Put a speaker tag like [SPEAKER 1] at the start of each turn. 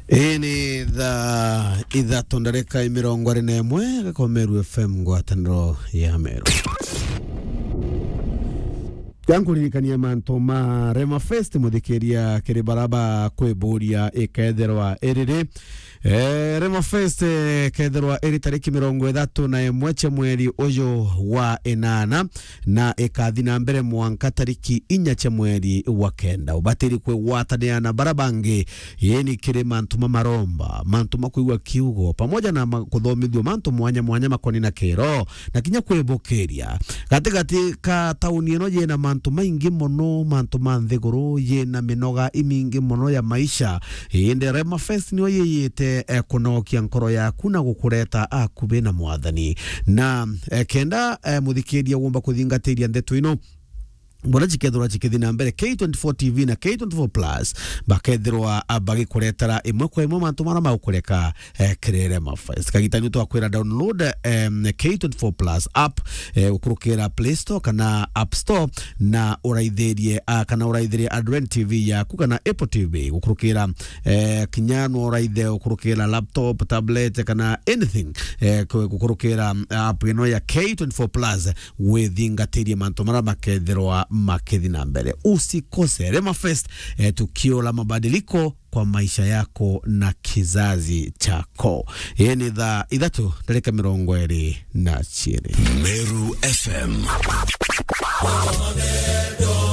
[SPEAKER 1] Ini idha tondareka imirongo arine mwe Meru FM ngwataniro ya Meru. Yankuririkania manto ma Rema Fest muthikiria kiri baraba kwiburia iketherwa iriri Rema Fest ketherwa iri tariki 31 mweri uyu wa enana na ikathi na mbere mwanka tariki 4 mweri wa kenda ubatiri kwe wataniana barabangi yeni kiri manto maromba manto makuigwa kiugo pamoja na kuthomithio manto mwanya makoni na kero na kinya kwibukiria gatigati ka tauni ino yena manto maingi mono manto manthiguru yena minoga imingi mono ya maisha inde Rema Fest niyo yeyete kunokia nkoro yaku na gukureta akube na mwathani na kenda muthikiria womba kuthingatĩria ndeto ino Mbona chikethina mbere K24 TV na K24 Plus bakethirwa bagikuretera imwe kwa imwe mantu mara maukureka Rema Fest kagitani to akwira download K24 Plus app ukurukira Play Store kana App Store na uraithirie Adrent TV yaku kana Apple TV ukurukira kinyano uraithe ukurukira laptop tablet kana anything ukurukira app ino ya K24 Plus withingatĩrie mantu mara makethirwa makethina mbere. Usikose Rema Fest, tukio la mabadiliko kwa maisha yako na kizazi chako. Yeni idhatu darika 20 na chini.
[SPEAKER 2] Meru FM.